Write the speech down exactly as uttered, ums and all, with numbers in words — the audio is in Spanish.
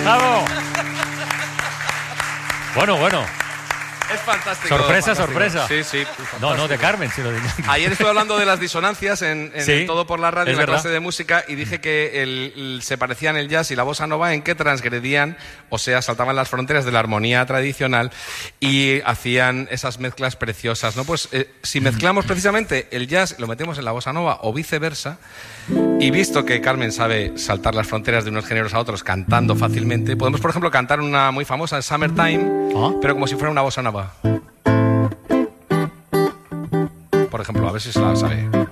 ¡Bravo! Bueno, bueno. Es fantástico. Sorpresa, fantástico. sorpresa. Sí, sí. No, no, de Carmen, sino de... Ayer estuve hablando de las disonancias en, en Sí, el Todo por la Radio, es en la verdad. clase de música, y dije que el, el- se parecían el jazz y la bossa nova en que transgredían, o sea, saltaban las fronteras de la armonía tradicional y hacían esas mezclas preciosas, ¿no? Pues eh, si mezclamos precisamente el jazz, lo metemos en la bossa nova o viceversa, y visto que Carmen sabe saltar las fronteras de unos géneros a otros cantando fácilmente, podemos, por ejemplo, cantar una muy famosa, Summertime, ¿Ah? pero como si fuera una bossa nova. Por ejemplo, a ver si se la sabe.